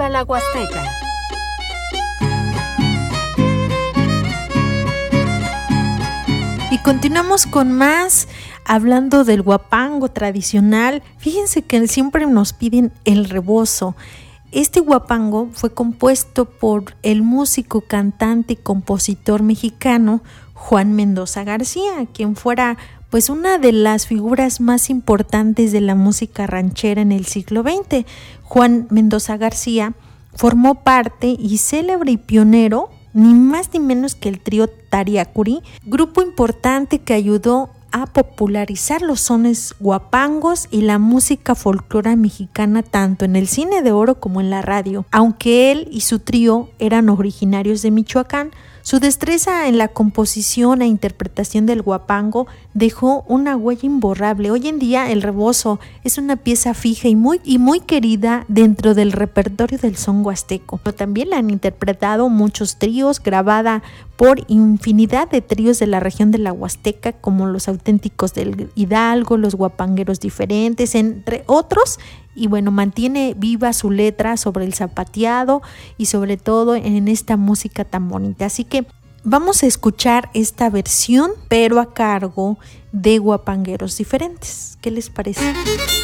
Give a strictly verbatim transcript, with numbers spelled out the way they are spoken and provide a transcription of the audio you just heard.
¡Viva la Huasteca! Y continuamos con más, hablando del huapango tradicional. Fíjense que siempre nos piden el rebozo. Este huapango fue compuesto por el músico, cantante y compositor mexicano Juan Mendoza García, quien fuera pues una de las figuras más importantes de la música ranchera en el siglo veinte. Juan Mendoza García formó parte y célebre y pionero, ni más ni menos que el trío Tariacuri, grupo importante que ayudó a popularizar los sones huapangos y la música folclórica mexicana tanto en el cine de oro como en la radio. Aunque él y su trío eran originarios de Michoacán, su destreza en la composición e interpretación del huapango dejó una huella imborrable. Hoy en día el rebozo es una pieza fija y muy, y muy querida dentro del repertorio del son huasteco. Pero también la han interpretado muchos tríos, grabada por infinidad de tríos de la región de la Huasteca, como los auténticos del Hidalgo, los huapangueros diferentes, entre otros. Y bueno, mantiene viva su letra sobre el zapateado y sobre todo en esta música tan bonita. Así que vamos a escuchar esta versión, pero a cargo de huapangueros diferentes. ¿Qué les parece?